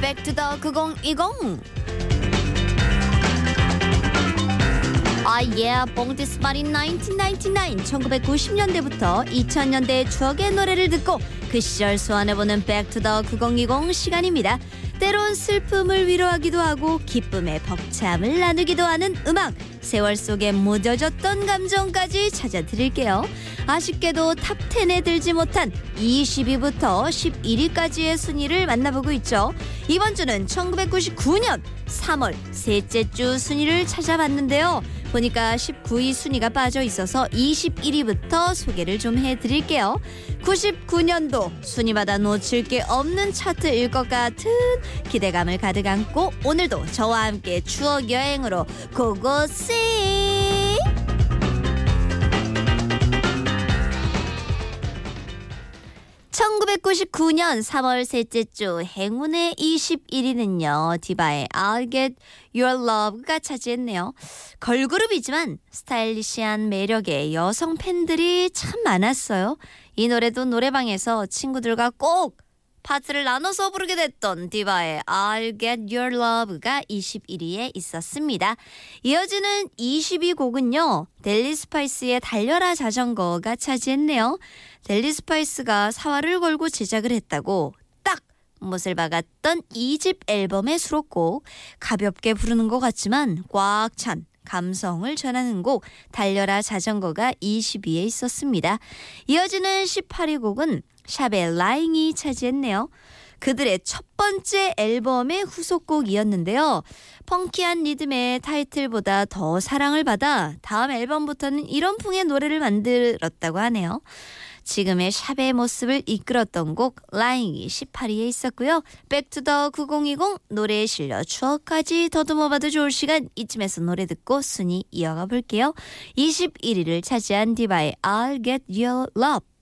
Back to the 9020. Born this spot in 1999. 1990년대부터 2000년대의 추억의 노래를 듣고 그 시절 소환해보는 Back to the 9020 시간입니다. 때론 슬픔을 위로하기도 하고 기쁨의 벅참을 나누기도 하는 음악. 세월 속에 묻어졌던 감정까지 찾아드릴게요. 아쉽게도 탑10에 들지 못한 20위부터 11위까지의 순위를 만나보고 있죠. 이번 주는 1999년 3월 셋째 주 순위를 찾아봤는데요. 보니까 19위 순위가 빠져 있어서 21위부터 소개를 좀 해드릴게요. 99년도 순위마다 놓칠 게 없는 차트일 것 같은 기대감을 가득 안고 오늘도 저와 함께 추억 여행으로 고고씨. 1999년 3월 셋째 주 행운의 21위는요. 디바의 I'll Get Your Love가 차지했네요. 걸그룹이지만 스타일리시한 매력의 여성 팬들이 참 많았어요. 이 노래도 노래방에서 친구들과 꼭 파트를 나눠서 부르게 됐던 디바의 I'll Get Your Love가 21위에 있었습니다. 이어지는 20위 곡은요. 델리 스파이스의 달려라 자전거가 차지했네요. 델리 스파이스가 사활을 걸고 제작을 했다고 딱 못을 박았던 2집 앨범의 수록곡. 가볍게 부르는 것 같지만 꽉 찬 감성을 전하는 곡 달려라 자전거가 20위에 있었습니다. 이어지는 18위 곡은 샵의 Lying이 차지했네요. 그들의 첫 번째 앨범의 후속곡이었는데요. 펑키한 리듬의 타이틀보다 더 사랑을 받아 다음 앨범부터는 이런 풍의 노래를 만들었다고 하네요. 지금의 샵의 모습을 이끌었던 곡 Lying이 18위에 있었고요. Back to the 9020 노래에 실려 추억까지 더듬어봐도 좋을 시간. 이쯤에서 노래 듣고 순위 이어가 볼게요. 21위를 차지한 디바의 I'll Get Your Love.